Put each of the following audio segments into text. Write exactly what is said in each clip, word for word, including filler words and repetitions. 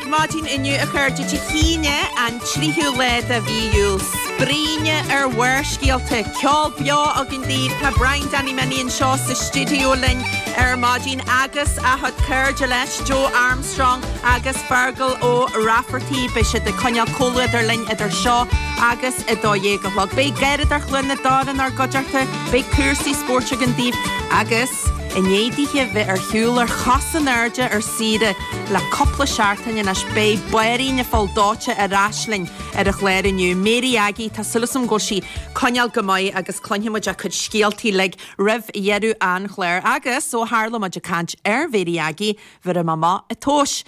Martin inu a chuir de chine an tríú le a bhíú spríne ar bhuirscíalta ceol beo a gindíh tá Brian Danny Manny an seo sa studio linn ar Martin agus a had chuir de leis Joe Armstrong agus Fergal ó Rafferty be si de coneal cola idir linn idir seo agus i dó dhé go hlog. Bé geirid ar chlunna dáran ar godearta bé cuasaí spórte gindíh agus in éidithe bheith ar hiúil ar chasan airde ar siade le coppla seaartain as bé buiríne fáil dáte a ráslinn ar a chléir inniu. Mary Aggie tá sulasam go sí coneal gomaid agus cloinne a chud scialtaí le rih dhearú an chléir agus ó hála muid a cant ar Mary Aggie bhar a mama a tóis.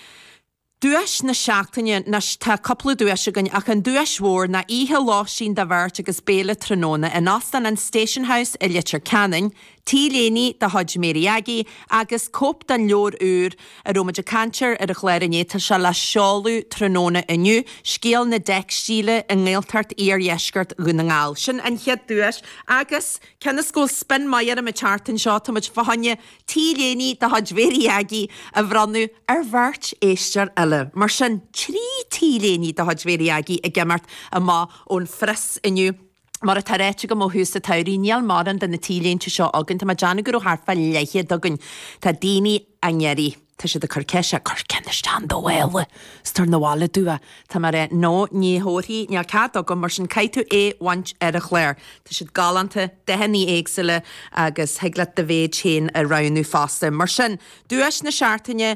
Dúis na seachtaine nas tá coppla dúis agan ach an dúis mhór na ihe lá sin de bhirt agus béle tróna in astan an Station House i Litir Canning, tíléní de Hodge Mary Aggie agus cóp den leor úr a Roma de Cancher ar a chléirné tá se le seáú tróna inniu, scéal na decstíle in ggéaltart ar iesgart gunnaáil. Sin an chead dúis agus cena scóil spin maiar am a chartan seo tá muid fahanne tíléní de Hodge Mary Aggie a bhranú ar bhirt éistear eile. Mar sin trí tíléní de Hodge Mary Aggie a gemart a má ón fris inniu. Mar a taréite go mó hús a tauríneal maran den na tílénte seo agan tá ma deanna gur ó harfa leiche dogan tá daoine angerí. Tá si de carceise chur cenneistán do bhile star na bhála dua tá mar é nó ní hóirí ní cad agam mar sin caiitú é bhaint ar a chléir. Tá siad galanta dehanní éagsile agus heagla de bhéid chéin a ranú fásta. Mar sin dúis na seaartaine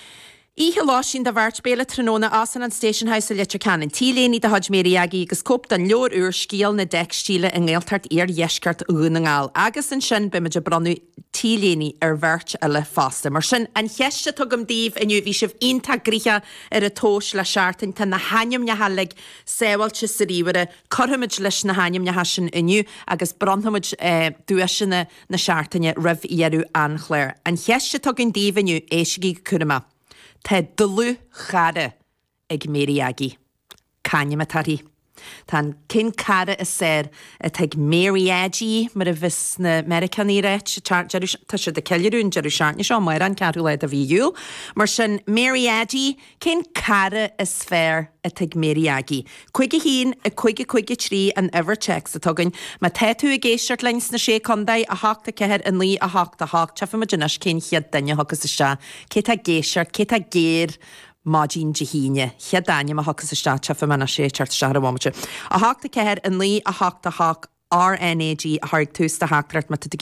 Ihe lá sin de bhirt béle tróna asan an Station House a Litir Canning. Tíléní de Hodge Mary Aggie agus cóp den leor úr scíal na decstíle in ggéaltart ar iesgart gunnaáil. Agus an sin be meid a branú tíléní ar bhirt eile fásta. Mar sin an cheiste tugam díomh inniu bhí sibh ionta gríthe ar a tóis le seaartain tá na haim ne halig séhailte sa ríomhare corthamid leis na haim ne hasin inniu agus branthamid eh, dúisinna na seaartaine rih dhearú an chléir. An cheiste tugam díomh inniu éisigí curma. Tá dulú chada ag Mary Aggie. Caine me tarí. Tá cin cara is sér a teag Mary Aggie mar a bhís na Americaní réit tá si de ceirún jeú seaartne seo mar an cearú leid a bhíú. Mar sin Mary Aggie cin cara is fér a teag Mary Aggie. Cuige hín a cuige cuige trí an Everchecks a tugann ma teú a géisiart leins na sé condaid a háachta ceir an lí a háachta háach tefa ma dinas cén chiad daine agus is se. Cé tá géisiart, cé tá géir Mágin Jahíine, chead daine a hachas a státe fa mana sé teart seaar a bhaimte. A háachta ceir an lí a háachta hách R N A G a tháirg tús a háachtarart ma